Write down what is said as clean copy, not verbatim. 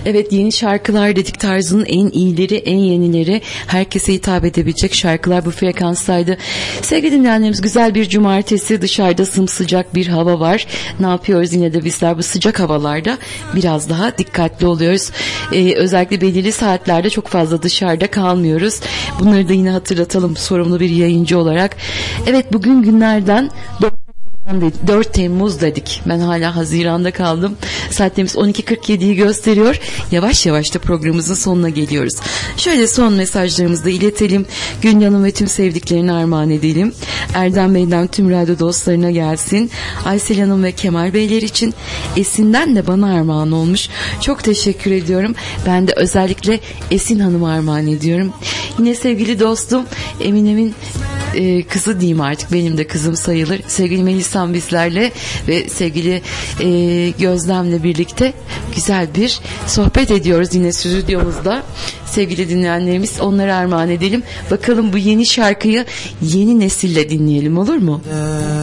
Evet, yeni şarkılar dedik, tarzının en iyileri, en yenileri, herkese hitap edebilecek şarkılar bu frekanstaydı. Sevgili dinleyenlerimiz, güzel bir cumartesi, dışarıda sımsıcak bir hava var. Ne yapıyoruz yine de bizler bu sıcak havalarda? Biraz daha dikkatli oluyoruz. Özellikle belirli saatlerde çok fazla dışarıda kalmıyoruz. Bunları da yine hatırlatalım sorumlu bir yayıncı olarak. Evet, bugün günlerden 4 Temmuz dedik. Ben hala Haziran'da kaldım. Saatlerimiz 12.47'yi gösteriyor. Yavaş yavaş da programımızın sonuna geliyoruz. Şöyle son mesajlarımızı da iletelim. Gülün Hanım ve tüm sevdiklerini armağan edelim. Erdem Bey'den tüm radyo dostlarına gelsin. Aysel Hanım ve Kemal Beyler için, Esin'den de bana armağan olmuş. Çok teşekkür ediyorum. Ben de özellikle Esin Hanım'a armağan ediyorum. Yine sevgili dostum Eminem'in kızı diyeyim artık, benim de kızım sayılır, sevgili Melisa'm bizlerle ve sevgili Gözlem'le birlikte güzel bir sohbet ediyoruz yine stüdyomuzda. Sevgili dinleyenlerimiz, onlara armağan edelim. Bakalım bu yeni şarkıyı yeni nesille dinleyelim, olur mu?